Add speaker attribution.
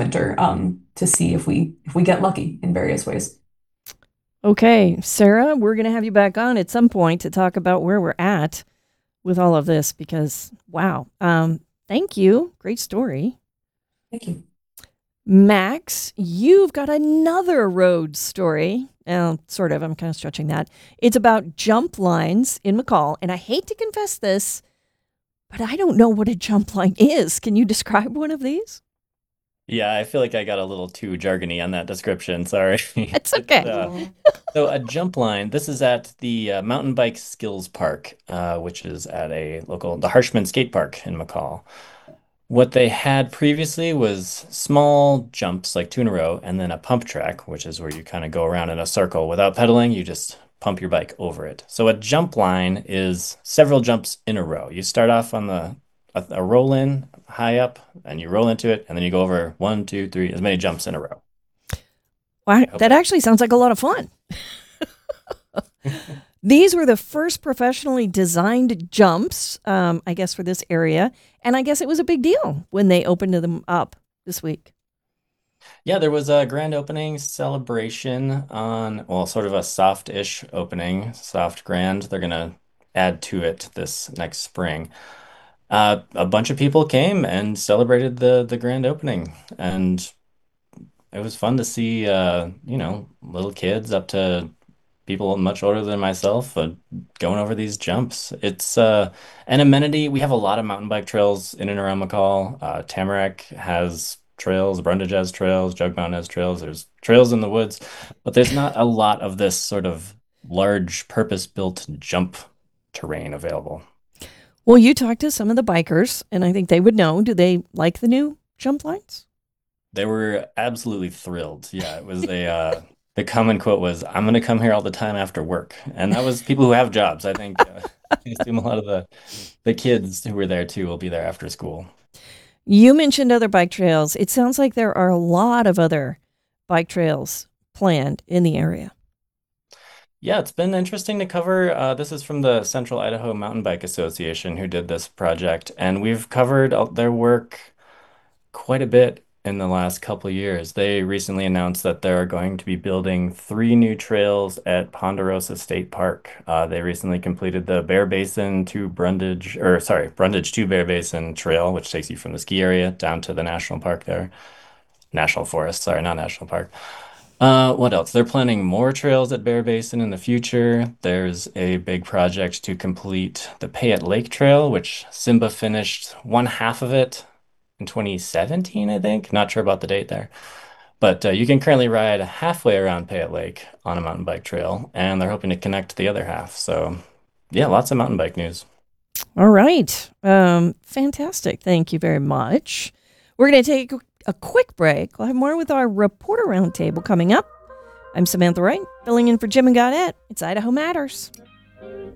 Speaker 1: winter to see if we get lucky in various ways.
Speaker 2: Okay, Sarah, we're going to have you back on at some point to talk about where we're at with all of this because, wow. Thank you. Great story.
Speaker 1: Thank you.
Speaker 2: Max, you've got another road story. Sort of. I'm kind of stretching that. It's about jump lines in McCall. And I hate to confess this, but I don't know what a jump line is. Can you describe one of these?
Speaker 3: Yeah, I feel like I got a little too jargony on that description. Sorry.
Speaker 2: It's
Speaker 3: It's
Speaker 2: okay.
Speaker 3: so a jump line. This is at the Mountain Bike Skills Park, which is at the Harshman Skate Park in McCall. What they had previously was small jumps, like two in a row, and then a pump track, which is where you kind of go around in a circle without pedaling. You just pump your bike over it. So a jump line is several jumps in a row. You start off on a roll in high up, and you roll into it, and then you go over one, two, three, as many jumps in a row.
Speaker 2: Wow,
Speaker 3: I hope
Speaker 2: that actually sounds like a lot of fun.
Speaker 3: that.
Speaker 2: These were the first professionally designed jumps, I guess, for this area. And I guess it was a big deal when they opened them up this week.
Speaker 3: Yeah, there was a grand opening celebration on, well, sort of a soft-ish opening, soft grand. They're gonna add to it this next spring. A bunch of people came and celebrated the grand opening, and it was fun to see, little kids up to people much older than myself going over these jumps. It's an amenity. We have a lot of mountain bike trails in and around McCall. Tamarack has trails, Brundage has trails, Jug Mountain has trails. There's trails in the woods, but there's not a lot of this sort of large purpose-built jump terrain available.
Speaker 2: Well, you talked to some of the bikers, and I think they would know. Do they like the new jump lines?
Speaker 3: They were absolutely thrilled. Yeah, it was the common quote was, "I'm going to come here all the time after work," and that was people who have jobs. I think I assume a lot of the kids who were there too will be there after school.
Speaker 2: You mentioned other bike trails. It sounds like there are a lot of other bike trails planned in the area.
Speaker 3: Yeah, it's been interesting to cover. This is from the Central Idaho Mountain Bike Association who did this project, and we've covered their work quite a bit in the last couple of years. They recently announced that they're going to be building three new trails at Ponderosa State Park. They recently completed the Bear Basin to Brundage, or sorry, Brundage to Bear Basin Trail, which takes you from the ski area down to the national park there. National Forest, sorry, not national park. What else? They're planning more trails at Bear Basin in the future. There's a big project to complete the Payette Lake Trail, which Simba finished one half of it in 2017, I think. Not sure about the date there. But you can currently ride halfway around Payette Lake on a mountain bike trail, and they're hoping to connect the other half. So, yeah, lots of mountain bike news.
Speaker 2: All right. Fantastic. Thank you very much. We're going to take a quick break. We'll have more with our reporter roundtable coming up. I'm Samantha Wright, filling in for Jim and Gaudette. It's Idaho Matters.